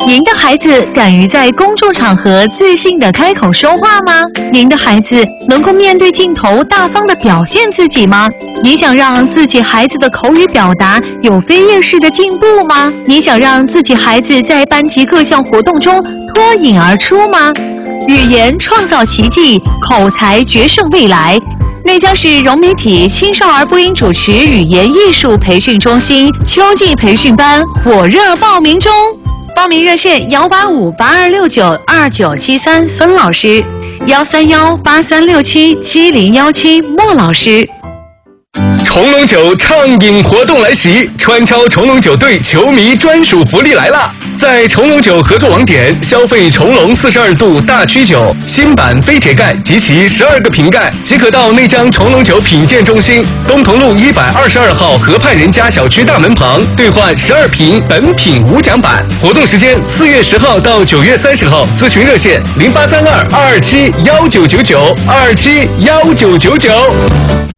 您的孩子敢于在公众场合自信地开口说话吗？您的孩子能够面对镜头大方地表现自己吗？你想让自己孩子的口语表达有飞跃式的进步吗？你想让自己孩子在班级各项活动中脱颖而出吗？语言创造奇迹，口才决胜未来。内江市融媒体青少儿播音主持语言艺术培训中心秋季培训班火热报名中，报名热线18582692973孙老师，13183677017莫老师。 重龙酒畅饮活动来袭，川超重龙酒队球迷专属福利来了！在重龙酒合作网点消费重龙42度大曲酒新版飞铁盖及其12个瓶盖，即可到内江重龙酒品鉴中心东同路122号河畔人家小区大门旁兑换12瓶本品无奖版。活动时间4月10号到9月30号，咨询热线0832-227-1999，227-1999。